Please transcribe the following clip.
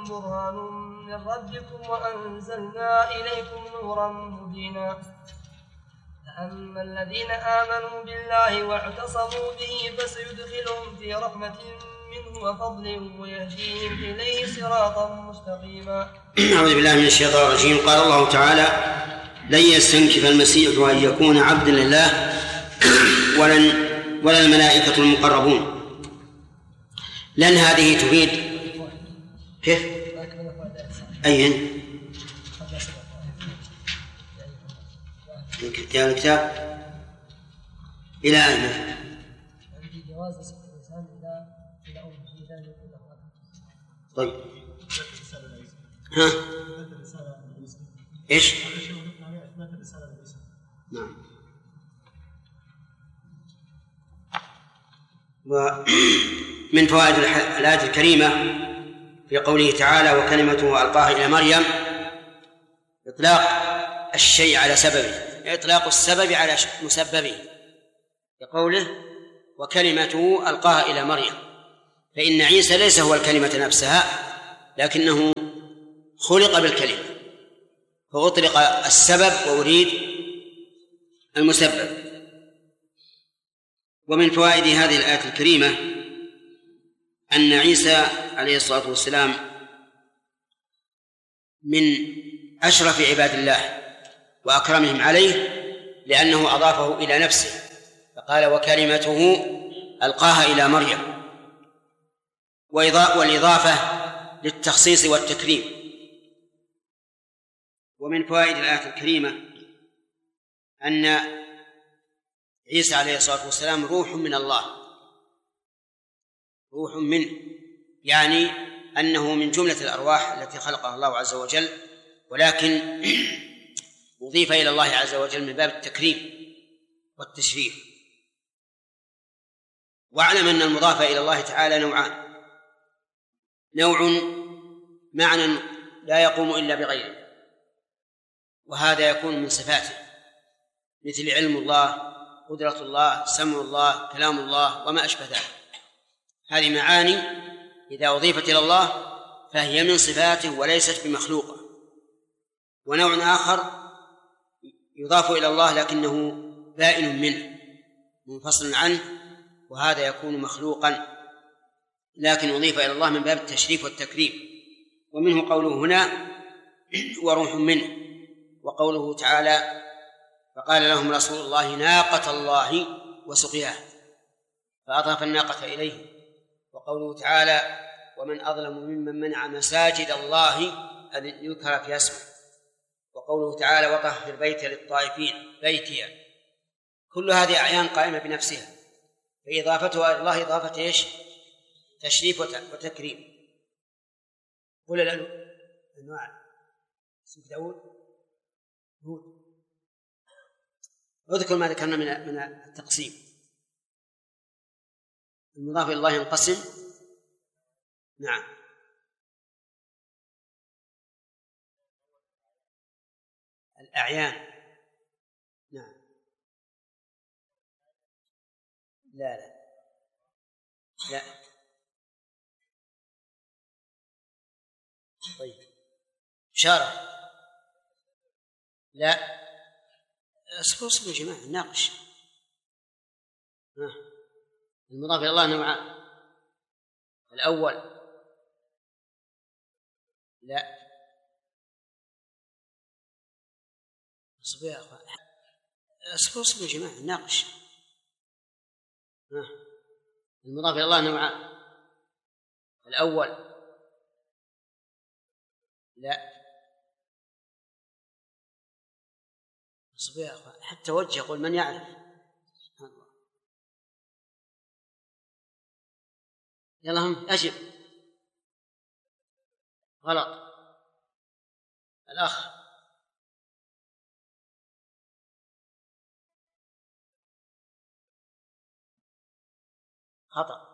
برهان من ربكم وأنزلنا إليكم نورا مبينا. فأما الذين آمنوا بالله واعتصموا به فسيدخلهم في رحمة منه وفضل ويهديهم إليه صراطا مستقيما. أعوذ بالله من الشيطان الرجيم. قال الله تعالى: لن يستنكف المسيح أن يكون عبدا لله ولا الملائكة المقربون. لن هذه تفيد كيف؟ أين؟ يا الكتاب إلى أين؟ طيب ها؟ إيش؟ نعم. ومن فوائد الآية الكريمة في قوله تعالى: وكلمته ألقاها إلى مريم، إطلاق الشيء على سببه، إطلاق السبب على مسببه، بقوله: وكلمته ألقاها إلى مريم، فإن عيسى ليس هو الكلمة نفسها، لكنه خلق بالكلمة، فأطلق السبب وأريد المسبب. ومن فوائد هذه الآية الكريمة أن عيسى عليه الصلاة والسلام من أشرف عباد الله وأكرمهم عليه، لأنه أضافه إلى نفسه، فقال: وكلمته ألقاها إلى مريم، والإضافة للتخصيص والتكريم. ومن فوائد الآية الكريمة أن عيسى عليه الصلاة والسلام روح من الله، روح منه، يعني أنه من جملة الأرواح التي خلقها الله عز وجل، ولكن أضيف إلى الله عز وجل من باب التكريم والتشريف. واعلم أن المضاف إلى الله تعالى نوعان: نوع معنى لا يقوم إلا بغيره، وهذا يكون من صفاته، مثل علم الله، قدرة الله، سمع الله، كلام الله، وما أشبه ذلك. هذه معاني إذا أضيفت إلى الله فهي من صفاته وليست بمخلوقة. ونوع آخر يضاف إلى الله لكنه بائن منه، منفصل عنه، وهذا يكون مخلوقا لكن أضيف إلى الله من باب التشريف والتكريم. ومنه قوله هنا: وروح منه، وقوله تعالى: فقال لهم رسول الله ناقة الله وسقياها، فأضاف الناقة إليه. وقوله تعالى: ومن أظلم ممن منع مساجد الله أن يذكر فيها اسمه. وقوله تعالى: وطهر بيتي للطائفين، بيتي. كل هذه أعيان قائمة بنفسها، فإضافتها إلى الله إضافة إيش؟ تشريف وتكريم. قل الأنواع: اسمك داود، هود. اذكر ما ذكرنا من التقسيم. المضاف إلى الله ينقسم. نعم. الأعيان. نعم. لا طيب. إشارة. لا، اصبروا يا جماعة، ناقش. المضاف إلى الله نوعان: الأول لا، اصبروا يا أخوان، اصبروا يا جماعة، ناقش. المضاف إلى الله نوعان: الأول لا، اصبروا يا أخوان، حتى وجه يقول من يعرف. سبحان الله. يلا هم أجب. غلط. الأخ. خطأ.